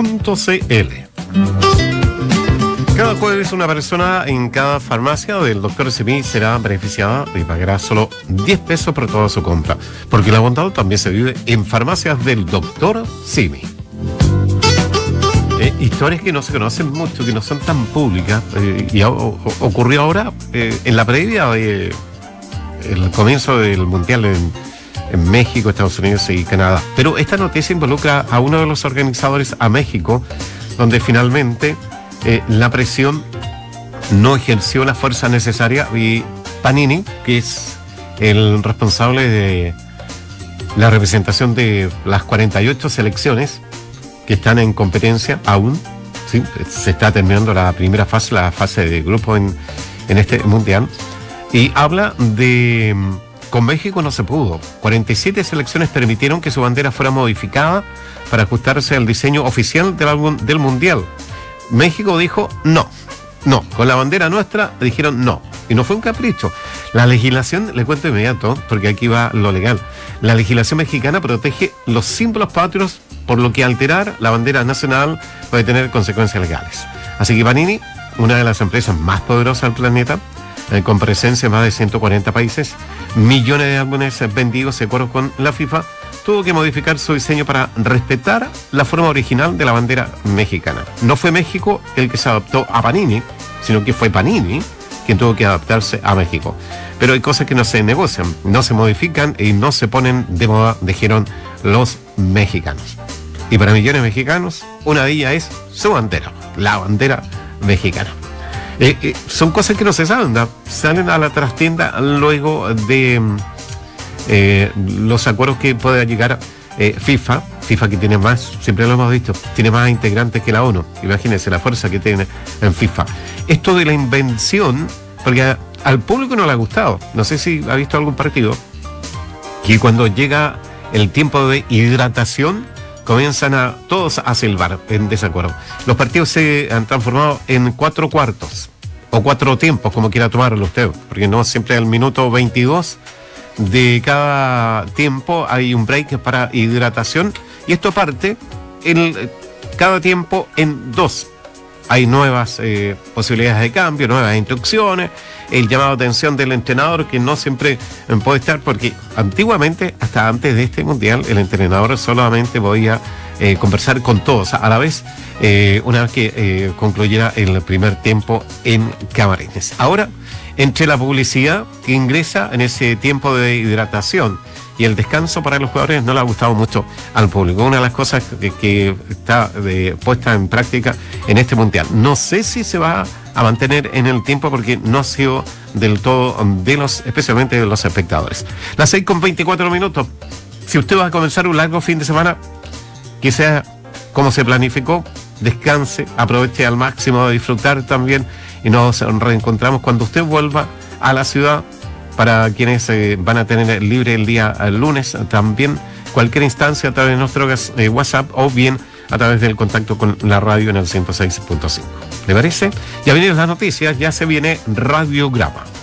Cada jueves una persona en cada farmacia del Dr. Simi será beneficiada y pagará solo 10 pesos por toda su compra, porque la bondad también se vive en farmacias del Dr. Simi. Historias que no se conocen mucho, que no son tan públicas, y ocurrió ahora en la previa de el comienzo del Mundial en México, Estados Unidos y Canadá. Pero esta noticia involucra a uno de los organizadores a México, donde finalmente la presión no ejerció la fuerza necesaria y Panini, que es el responsable de la representación de las 48 selecciones que están en competencia aún, ¿sí? Se está terminando la primera fase, la fase de grupo en este mundial, y habla de con México no se pudo. 47 selecciones permitieron que su bandera fuera modificada para ajustarse al diseño oficial del álbum del mundial. México dijo no, con la bandera nuestra dijeron no, y no fue un capricho. La legislación, le cuento inmediato, porque aquí va lo legal, la legislación mexicana protege los símbolos patrios, por lo que alterar la bandera nacional puede tener consecuencias legales. Así que Panini, una de las empresas más poderosas del planeta, con presencia en más de 140 países, millones de álbumes vendidos de acuerdo con la FIFA, tuvo que modificar su diseño para respetar la forma original de la bandera mexicana. No fue México el que se adaptó a Panini, sino que fue Panini quien tuvo que adaptarse a México. Pero hay cosas que no se negocian, no se modifican y no se ponen de moda, dijeron los mexicanos. Y para millones de mexicanos, una de ellas es su bandera, la bandera mexicana. Son cosas que no se saben, ¿no? Salen a la trastienda luego de los acuerdos que pueda llegar FIFA que tiene más, siempre lo hemos visto, tiene más integrantes que la ONU. Imagínense la fuerza que tiene en FIFA. Esto de la invención, porque al público no le ha gustado. No sé si ha visto algún partido que cuando llega el tiempo de hidratación comienzan todos a silbar en desacuerdo. Los partidos se han transformado en 4 cuartos o 4 tiempos, como quiera tomarlo usted, porque no siempre al minuto 22 de cada tiempo hay un break para hidratación, y esto parte cada tiempo en 2. Hay nuevas posibilidades de cambio, nuevas instrucciones, el llamado de atención del entrenador, que no siempre puede estar, porque antiguamente, hasta antes de este mundial, el entrenador solamente podía conversar con todos a la vez, una vez que concluyera el primer tiempo en camarines. Ahora, entre la publicidad que ingresa en ese tiempo de hidratación y el descanso para los jugadores, no le ha gustado mucho al público. Una de las cosas que está puesta en práctica en este mundial. No sé si se va a mantener en el tiempo, porque no ha sido del todo especialmente de los espectadores. Las 6:24. Si usted va a comenzar un largo fin de semana, que sea como se planificó, descanse, aproveche al máximo de disfrutar también, y nos reencontramos cuando usted vuelva a la ciudad. Para quienes van a tener libre el día lunes, también cualquier instancia a través de nuestro WhatsApp, o bien a través del contacto con la radio en el 106.5. ¿Le parece? Ya vienen las noticias, ya se viene Radiograma.